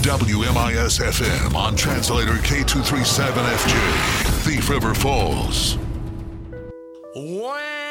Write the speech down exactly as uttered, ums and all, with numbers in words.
W M I S F M on translator K two three seven F J, Thief River Falls. Wow.